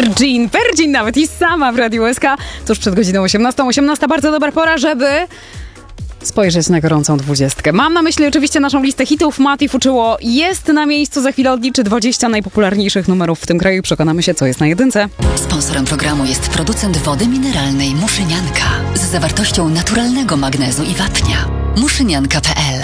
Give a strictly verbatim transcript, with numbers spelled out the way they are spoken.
Virgin, Virgin nawet i sama w Radiu S K. Tuż przed godziną osiemnastą. osiemnasta bardzo dobra pora, żeby spojrzeć na gorącą dwudziestkę. Mam na myśli oczywiście naszą listę hitów. Mati Fuczyło jest na miejscu. Za chwilę odliczy dwadzieścia najpopularniejszych numerów w tym kraju i przekonamy się, co jest na jedynce. Sponsorem programu jest producent wody mineralnej Muszynianka z zawartością naturalnego magnezu i wapnia. muszynianka kropka p l.